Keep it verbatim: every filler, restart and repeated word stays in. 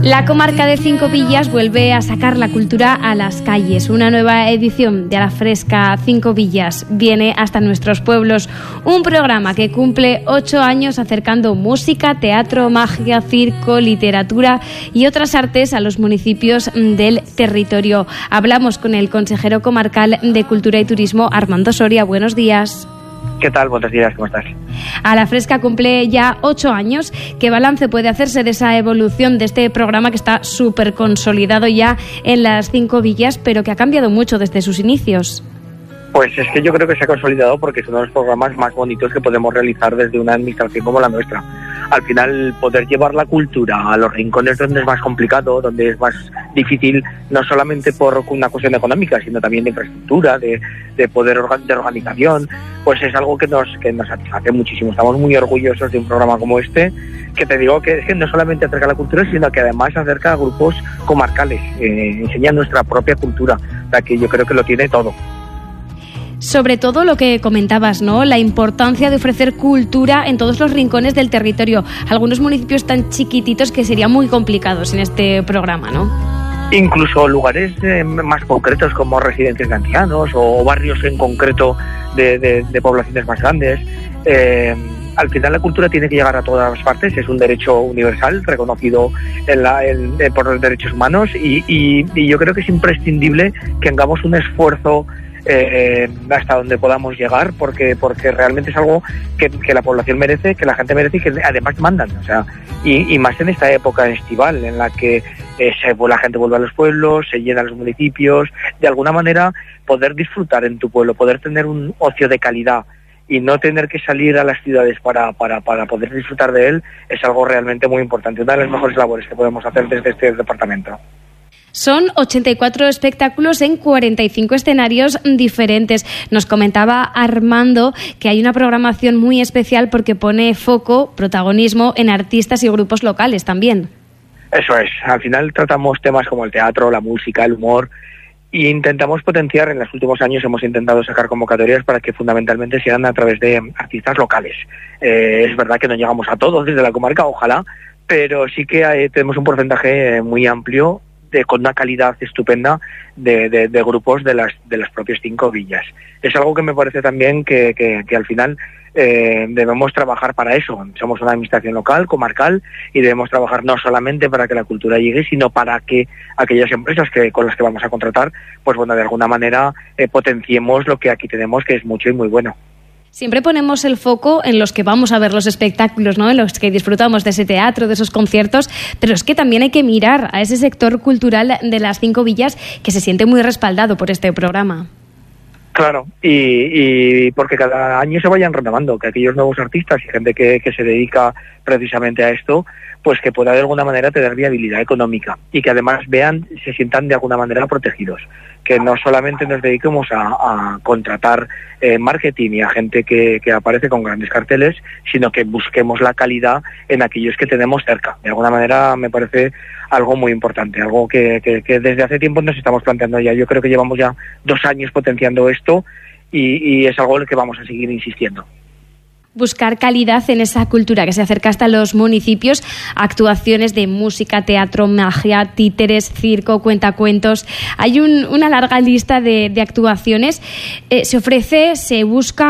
La comarca de Cinco Villas vuelve a sacar la cultura a las calles. Una nueva edición de A la Fresca Cinco Villas viene hasta nuestros pueblos. Un programa que cumple ocho años acercando música, teatro, magia, circo, literatura y otras artes a los municipios del territorio. Hablamos con el consejero comarcal de Cultura y Turismo, Armando Soria. Buenos días. ¿Qué tal? Buenos días, ¿cómo estás? A la Fresca cumple ya ocho años. ¿Qué balance puede hacerse de esa evolución de este programa que está súper consolidado ya en las cinco villas, pero que ha cambiado mucho desde sus inicios? Pues es que yo creo que se ha consolidado porque es uno de los programas más bonitos que podemos realizar desde una administración como la nuestra. Al final, poder llevar la cultura a los rincones donde es más complicado, donde es más difícil, no solamente por una cuestión económica, sino también de infraestructura, de, de poder de organización, pues es algo que nos que nos satisface muchísimo. Estamos muy orgullosos de un programa como este, que te digo que, que no solamente acerca a la cultura, sino que además acerca a grupos comarcales, eh, enseña nuestra propia cultura, o sea que yo creo que lo tiene todo. Sobre todo lo que comentabas, ¿no? La importancia de ofrecer cultura en todos los rincones del territorio. Algunos municipios tan chiquititos que sería muy complicado sin este programa, ¿no? Incluso lugares eh, más concretos como residencias de ancianos o barrios en concreto de, de, de poblaciones más grandes. Eh, al final la cultura tiene que llegar a todas partes, es un derecho universal reconocido en la, en, en, por los derechos humanos y, y, y yo creo que es imprescindible que hagamos un esfuerzo Eh, hasta donde podamos llegar porque porque realmente es algo que, que la población merece, que la gente merece y que además mandan, o sea, y, y más en esta época estival en la que eh, se, pues, la gente vuelve a los pueblos, se llenan los municipios, de alguna manera poder disfrutar en tu pueblo, poder tener un ocio de calidad y no tener que salir a las ciudades para, para, para poder disfrutar de él es algo realmente muy importante, una de las mejores labores que podemos hacer desde este departamento. Son ochenta y cuatro espectáculos en cuarenta y cinco escenarios diferentes. Nos comentaba Armando que hay una programación muy especial porque pone foco, protagonismo en artistas y grupos locales también. Eso es. Al final tratamos temas como el teatro, la música, el humor e intentamos potenciar. En los últimos años hemos intentado sacar convocatorias para que fundamentalmente sean a través de artistas locales. Eh, es verdad que no llegamos a todos desde la comarca, ojalá, pero sí que hay, tenemos un porcentaje eh, muy amplio De, con una calidad estupenda de, de, de grupos de las de las propias cinco villas. Es algo que me parece también que, que, que al final eh, debemos trabajar para eso. Somos una administración local, comarcal, y debemos trabajar no solamente para que la cultura llegue, sino para que aquellas empresas que con las que vamos a contratar, pues bueno, de alguna manera eh, potenciemos lo que aquí tenemos, que es mucho y muy bueno. Siempre ponemos el foco en los que vamos a ver los espectáculos, ¿no? En los que disfrutamos de ese teatro, de esos conciertos, pero es que también hay que mirar a ese sector cultural de las cinco villas que se siente muy respaldado por este programa. Claro, y, y porque cada año se vayan renovando, que aquellos nuevos artistas y gente que, que se dedica precisamente a esto, pues que pueda de alguna manera tener viabilidad económica y que además vean, se sientan de alguna manera protegidos, que no solamente nos dediquemos a, a contratar eh, marketing y a gente que, que aparece con grandes carteles, sino que busquemos la calidad en aquellos que tenemos cerca. De alguna manera me parece algo muy importante, algo que, que, que desde hace tiempo nos estamos planteando ya. Yo creo que llevamos ya dos años potenciando esto y, y es algo en el que vamos a seguir insistiendo. Buscar calidad en esa cultura que se acerca hasta los municipios, actuaciones de música, teatro, magia, títeres, circo, cuentacuentos. Hay un, una larga lista de, de actuaciones. Eh, se ofrece, se busca